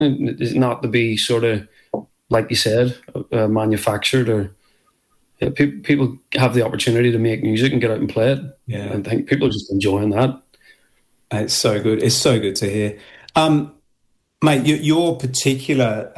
It's not to be sort of, like you said, manufactured or people have the opportunity to make music and get out and play it. Yeah, I think people are just enjoying that. it's so good. It's so good to hear. Mate, your particular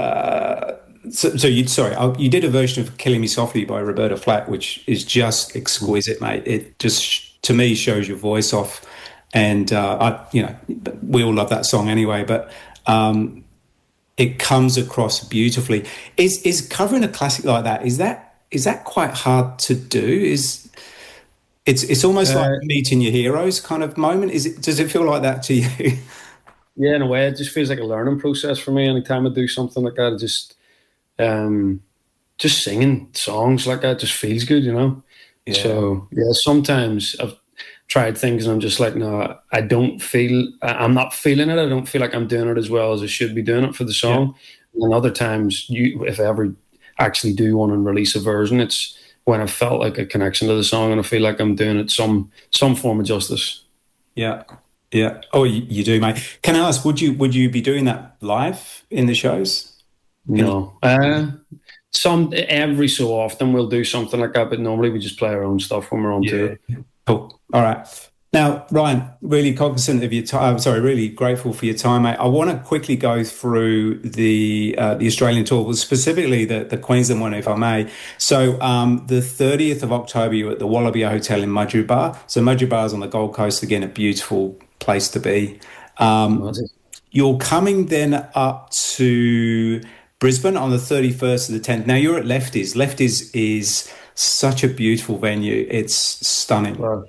you did a version of "Killing Me Softly" by Roberta Flack, which is just exquisite, mate. It just to me shows your voice off, and we all love that song anyway. But it comes across beautifully. Is covering a classic like that? Is that quite hard to do? It's almost like meeting your heroes kind of moment. Does it feel like that to you? Yeah, in a way, it just feels like a learning process for me. Anytime I do something like that, just singing songs like that just feels good, you know. Yeah. So yeah, sometimes I've tried things and I'm just like, no, I'm not feeling it. I don't feel like I'm doing it as well as I should be doing it for the song. Yeah. And other times, if I ever actually do want to release a version, it's when I felt like a connection to the song and I feel like I'm doing it some form of justice. Yeah. Yeah. Oh, you do, mate. Can I ask, would you be doing that live in the shows? No. Every so often we'll do something like that, but normally we just play our own stuff when we're on tour. Cool. All right. Now, Ryan, really cognizant of your time. Really grateful for your time, mate. I want to quickly go through the Australian tour, but specifically the Queensland one, if I may. So, the 30th of October, you're at the Wallaby Hotel in Mudgeeraba. So, Mudgeeraba is on the Gold Coast again, a beautiful place to be. You're coming then up to Brisbane on the 31st of the 10th. Now, you're at Lefties. Lefties is such a beautiful venue. It's stunning. Wow.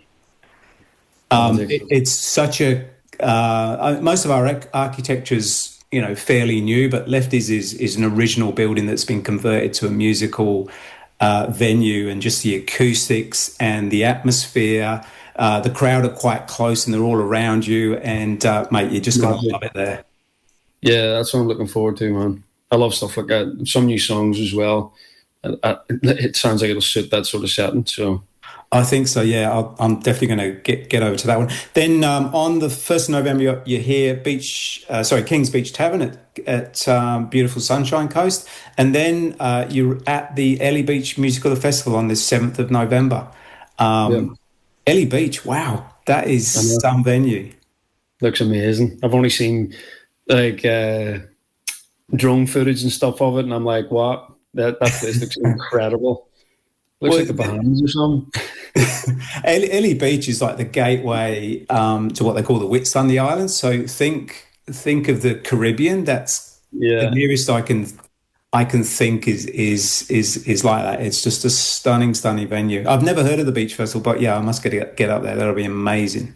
It's such a most of our architecture's fairly new, but Lefties is an original building that's been converted to a musical venue, and just the acoustics and the atmosphere. The crowd are quite close and they're all around you, and mate, you're just gonna love it there. Yeah, that's what I'm looking forward to, man. I love stuff like that. Some new songs as well. It sounds like it'll suit that sort of setting. So I think so. Yeah, I'm definitely going to get over to that one. Then on the 1st of November, you're here, Kings Beach Tavern at beautiful Sunshine Coast, and then you're at the Ellie Beach Musical Festival on the 7th of November. Ellie Beach, wow, that is some venue. Looks amazing. I've only seen like drone footage and stuff of it, and I'm like, what? That place looks incredible. Looks like the Bahamas or something. Ellie Beach is like the gateway to what they call the Whitsunday Islands. So think of the Caribbean. That's the nearest I can think is like that. It's just a stunning venue. I've never heard of the Beach Festival, but yeah, I must get up there. That'll be amazing.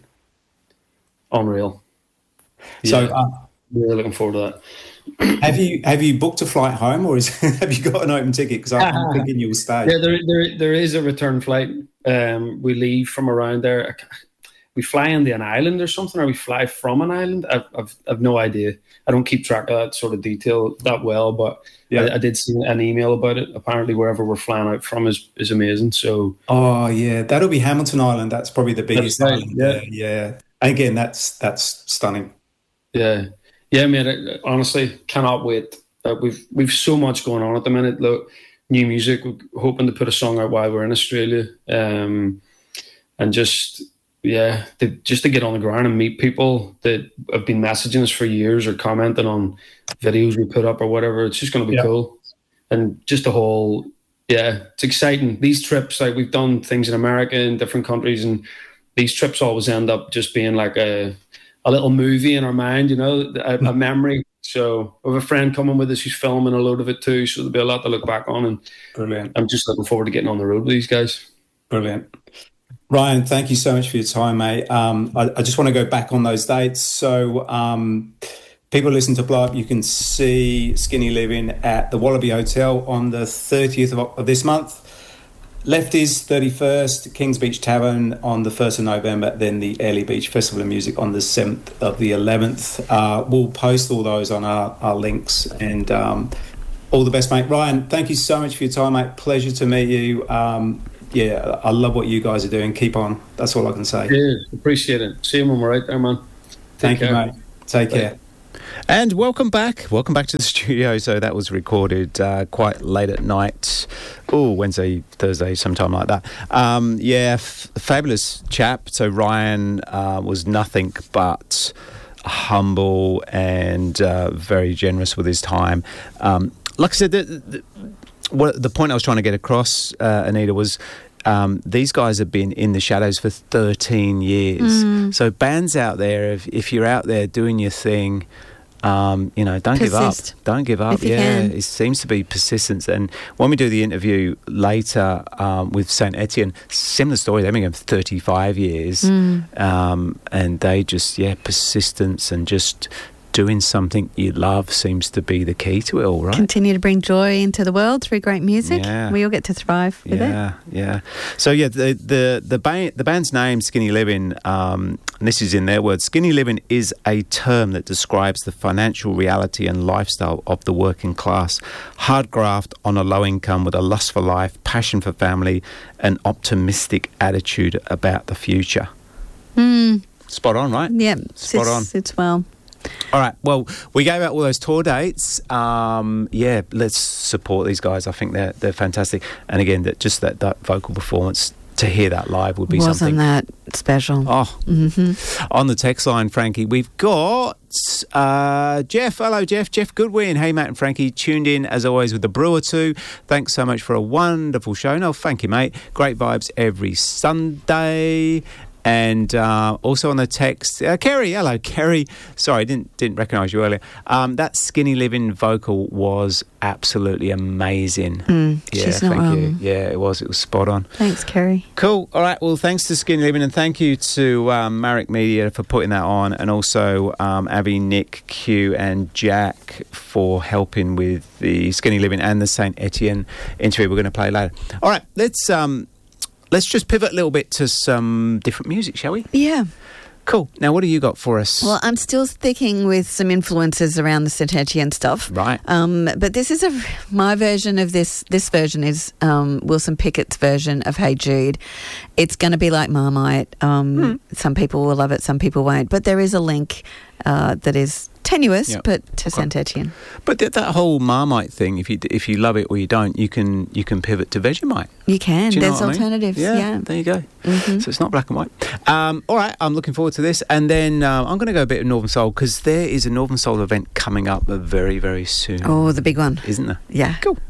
Unreal. So really looking forward to that. Have you booked a flight home, or have you got an open ticket? Because I'm thinking you'll stay. Yeah, there is a return flight. We leave from around there. We fly into an island or something, or we fly from an island. I've no idea. I don't keep track of that sort of detail that well, but I did see an email about it. Apparently, wherever we're flying out from is amazing. So, that'll be Hamilton Island. That's probably the biggest island. Yeah. Again, that's stunning. Yeah, mate. Honestly, cannot wait. We've so much going on at the minute. Look, new music. We're hoping to put a song out while we're in Australia, and just to get on the ground and meet people that have been messaging us for years or commenting on videos we put up or whatever. It's just going to be cool, and just the whole it's exciting. These trips, like we've done things in America and different countries, and these trips always end up just being like a little movie in our mind, a memory. So we have a friend coming with us who's filming a load of it too, so there'll be a lot to look back on. And brilliant. I'm just looking forward to getting on the road with these guys. Brilliant. Ryan, thank you so much for your time, mate. I just want to go back on those dates. So people listen to Blow Up, you can see Skinny Living at the Wallaby Hotel on the 30th of this month. Lefties 31st, Kings Beach Tavern on the 1st of November, then the Ellie Beach Festival of Music on the 7th of the 11th. We'll post all those on our links, and all the best, mate. Ryan, thank you so much for your time, mate. Pleasure to meet you. I love what you guys are doing. Keep on. That's all I can say. Yeah, appreciate it. See you when we're out there, man. Thank you, mate. Take care. And welcome back to the studio. So that was recorded quite late at night. Wednesday, Thursday, sometime like that. Fabulous chap. So Ryan was nothing but humble and very generous with his time. Like I said, the point I was trying to get across, Anita, was these guys have been in the shadows for 13 years. So bands out there, if you're out there doing your thing, don't give up. Don't give up. It seems to be persistence. And when we do the interview later with Saint Etienne, similar story. They've been going for 35 years, and they just persistence and just doing something you love seems to be the key to it all, right? Continue to bring joy into the world through great music. Yeah. We all get to thrive with it. Yeah. So the band's name, Skinny Living, and this is in their words, Skinny Living is a term that describes the financial reality and lifestyle of the working class. Hard graft on a low income with a lust for life, passion for family, and optimistic attitude about the future. Spot on, right? Yeah. Spot on. It's well. All right. Well, we gave out all those tour dates. Let's support these guys. I think they're fantastic. And again, that vocal performance, to hear that live would be something. Wasn't that special? On the text line, Frankie, we've got Jeff. Hello, Jeff. Jeff Goodwin. Hey, Matt and Frankie, tuned in as always with the Brew or Two. Thanks so much for a wonderful show. No, thank you, mate. Great vibes every Sunday. And also on the text, Kerry, hello, Kerry. Sorry, didn't recognise you earlier. That Skinny Living vocal was absolutely amazing. She's not wrong. Yeah, it was spot on. Thanks, Kerry. Cool. All right. Well, thanks to Skinny Living, and thank you to Marek Media for putting that on, and also Abby, Nick, Q, and Jack for helping with the Skinny Living and the Saint Etienne interview we're going to play later. All right. Let's just pivot a little bit to some different music, shall we? Yeah. Cool. Now, what do you got for us? Well, I'm still sticking with some influences around the Saint Etienne stuff. Right. But this is my version of this. This version is Wilson Pickett's version of Hey Jude. It's going to be like Marmite. Some people will love it, some people won't. But there is a link that is tenuous, but to Saint Etienne. But that whole Marmite thing, if you love it or you don't, you can pivot to Vegemite. You can. There's alternatives. I mean? Yeah, there you go. So it's not black and white. All right, I'm looking forward to this. And then I'm going to go a bit of Northern Soul, because there is a Northern Soul event coming up very, very soon. Oh, the big one. Isn't there? Yeah. Cool.